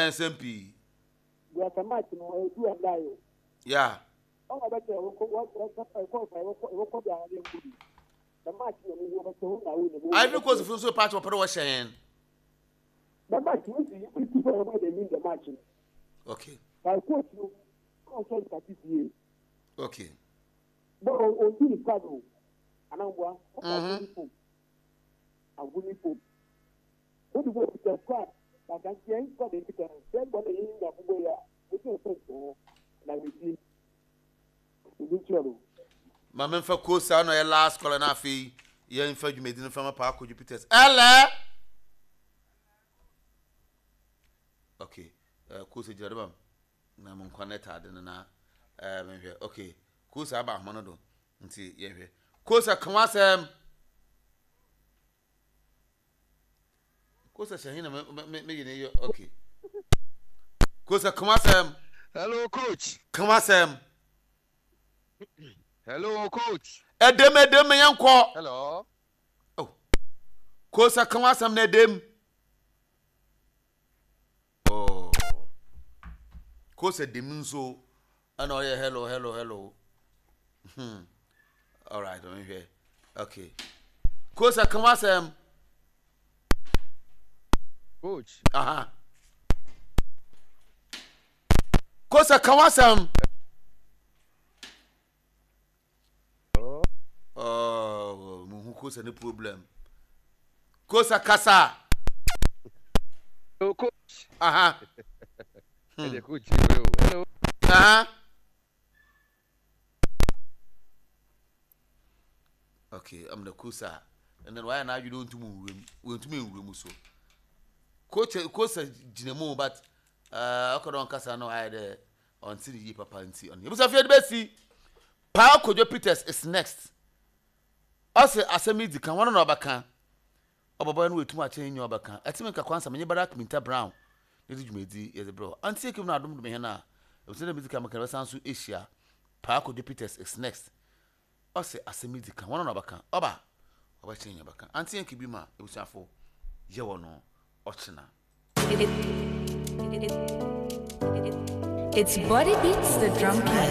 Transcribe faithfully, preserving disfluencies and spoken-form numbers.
Yes, M P. Yes, a match no do and die. Yeah. Oh, I bet you what what what I call I will call the the match you will so now. Ivory Coast if you so patch what was saying. The match you see people about the mean the match. Okay. I quote you also participate. Okay. But on the card and I'm one Mhm. I'm winning for. What do you want to squad? Like I can't got it because everybody in the boy, which is so like we see. My men for course, I know your last call and a fee. You're in fact, you made in from a park with Jupiter's. Ella! Okay. Uh, course, Jerome. I'm connected and uh, okay. Course, about Monodo. Until yeah, course, I come as um. Course, I shall me okay. Course, I come as um. Hello, coach. Come as um. Hello, coach. Edem, edem, yanko. Hello. Oh. Course, I come as um, nedem. Oh. Course, a demunso. I know, yeah, hello, hello, hello. Hmm. All right, I'm here. Okay. Course, I come as um. Coach. Uh huh. Course, I come as um. Oh. Oh, who cause any problem? Kosa Kasa. Hello, coach. Uh huh. Hello, coach. Hello. Uh huh. Okay, I'm the Kosa. And then why now you don't move room? We want to move room so. Coach, Kosa Jinemo, but uh, I couldn't Kasa no I there on City Papa and see on you. But I feel the best see. Power Kojo Peters is next. Also, as a midi can one another can. Oba no too much in your back. Atime ka kwansa menye barak Minta Brown. Lady Jumedi is a bro. Anti ke na dum me hena. E say the music am ka sansu Asia. Paako Deputies is next. Ose asemidi kan one another kan. Oba. Oba chen your back. Anti ke bi ma e busuafo. Ye wo no ochina. It's Body Beats the Drum Kit.